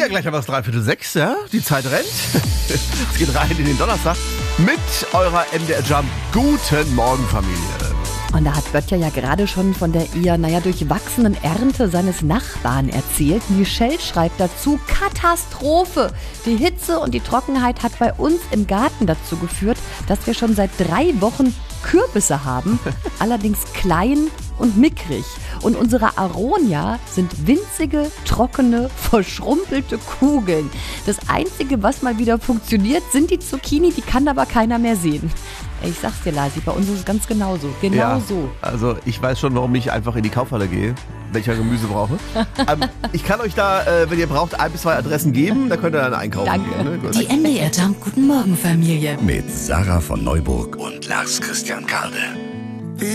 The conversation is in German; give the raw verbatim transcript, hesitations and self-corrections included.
Ja, gleich haben wir es dreiviertel sechs, ja? Die Zeit rennt. Es geht rein in den Donnerstag mit eurer M D R Jump. Guten Morgen, Familie. Und da hat Böttcher ja gerade schon von der eher, naja, durchwachsenen Ernte seines Nachbarn erzählt. Michelle schreibt dazu, Katastrophe. Die Hitze und die Trockenheit hat bei uns im Garten dazu geführt, dass wir schon seit drei Wochen Kürbisse haben, allerdings klein und mickrig. Und unsere Aronia sind winzige, trockene, verschrumpelte Kugeln. Das Einzige, was mal wieder funktioniert, sind die Zucchini, die kann aber keiner mehr sehen. Ich sag's dir, Lasi, bei uns ist es ganz genauso. Genau ja, so. Also ich weiß schon, warum ich einfach in die Kaufhalle gehe, welcher Gemüse brauche. ähm, ich kann euch da, äh, wenn ihr braucht, ein bis zwei Adressen geben, da könnt ihr dann einkaufen Danke. gehen. Ne? Die M D R Jump Guten Morgen Familie. Mit Sarah von Neuburg und Lars Christian Karde.